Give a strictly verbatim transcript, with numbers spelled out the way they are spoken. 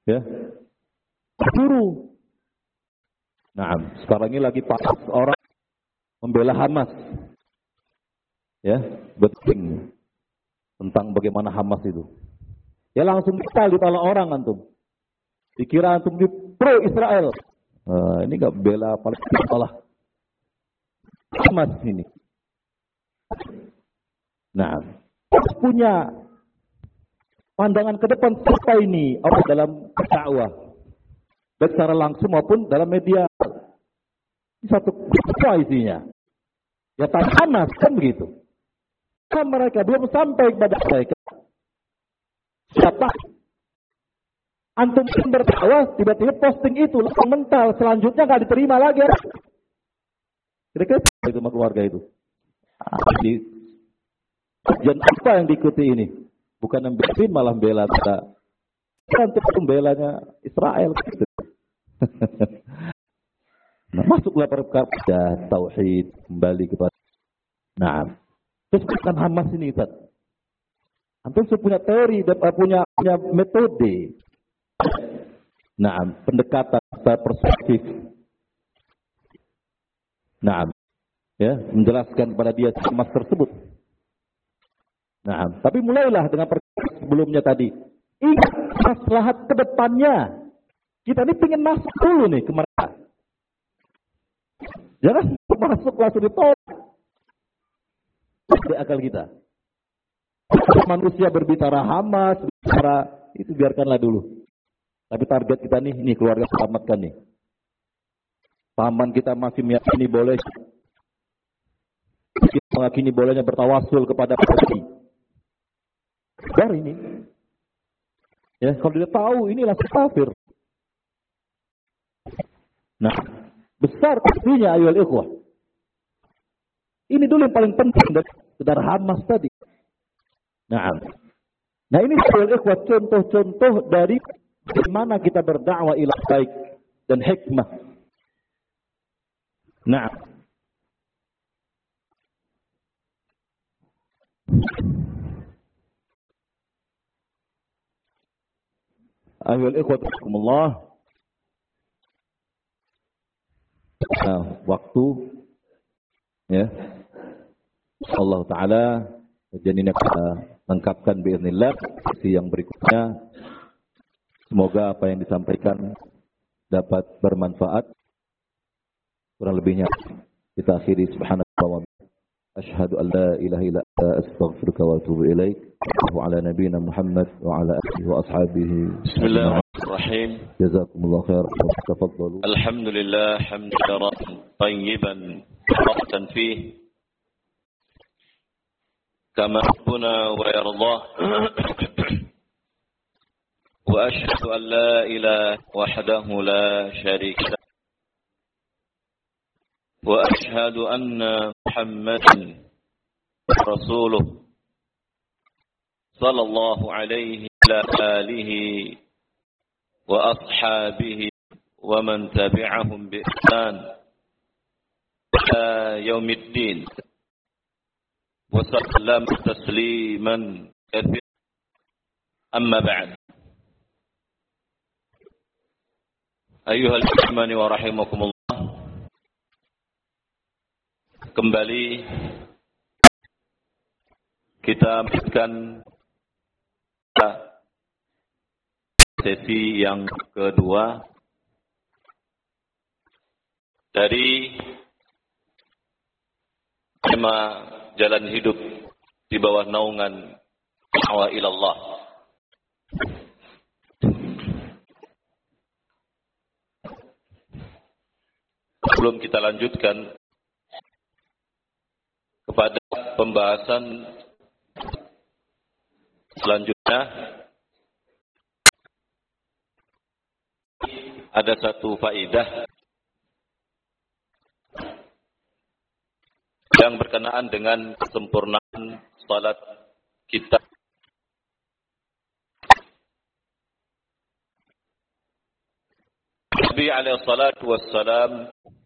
Ya. Guru. Nah, sekarang ini lagi panas orang membela Hamas. Ya, betul. Tentang bagaimana Hamas itu. Ya langsung diktal di kepala orang antum. Dikira antum di pro Israel. Nah, ini enggak bela Palestina malah Hamas ini. Nah, punya pandangan ke depan siapa ini orang dalam dakwah, baik secara langsung maupun dalam media. Ini satu apa isinya? Ya Hamas kan begitu. Kan mereka belum sampai kepada mereka. Siapa? Antum berdakwah tiba-tiba posting itu langsung mental, selanjutnya nggak diterima lagi. Kira-kira itu sama keluarga itu. Di kajian apa yang diikuti ini? Bukan membela, malah bela kita. Untuk pembelanya Israel. Nah, masuklah perkara tauhid kembali kepada. Nah, terus bukan Hamas ini, Ustaz. Antum punya teori, punya punya metode. Nah, pendekatan perspektif. Nah, ya, menjelaskan kepada dia Hamas tersebut. Nah, tapi mulailah dengan perkara sebelumnya tadi. Ingat maslahat ke depannya. Kita ini pengen masuk dulu nih ke mereka. Jangan masuk langsung ditolak. Di akal kita. Manusia berbicara Hamas, berbicara itu biarkanlah dulu. Tapi target kita nih, nih keluarga selamatkan nih. Paman kita masih meyakini boleh, kita meyakini bolehnya bertawasul kepada Nabi. Dari ini, ya kalau dia tahu inilah kafir. Nah, besar pastinya ayol ikhwah. Ini dulu yang paling penting dari sekedar Hamas tadi. Nah, nah ini ayol ikhwah contoh-contoh dari bagaimana kita berdakwah ila baik dan hikmah. Nah, ayol ikhwah rahimakumullah. Nah, waktu ya Allah Ta'ala jadi ini kita lengkapkan biiznillah sesi yang berikutnya. Semoga apa yang disampaikan dapat bermanfaat. Kurang lebihnya kita akhiri subhanallahi wa asyhadu an la ilaha illa anta astaghfiruka wa atubu ilaik. Wa ala nabiyyina Muhammad wa ala alihi wa ashabihi. Bismillahirrahmanirrahim. Jazakumullahu khairan. Tafadhalu. Alhamdulillah hamdan tayyiban baratan fihi kama rabbuna wa yardah. Wa asyhadu an la ilaha wahdahu la syarika lah. Wa asyhadu anna Muhammadan rasuluh sallallahu alaihi wa alihi wa ashabihi wa man tabi'ahum bi ihsan ila yaumiddin wa sallam tasliman katsiran. Amma ba'd. Ayyuhal muslimani wa rahimakumullah. Kembali kita melanjutkan sesi yang kedua dari tema jalan hidup di bawah naungan da'wah ilallah. Sebelum kita lanjutkan kepada pembahasan selanjutnya, ada satu faedah yang berkenaan dengan kesempurnaan salat kita. Nabi alaihi salatu wassalam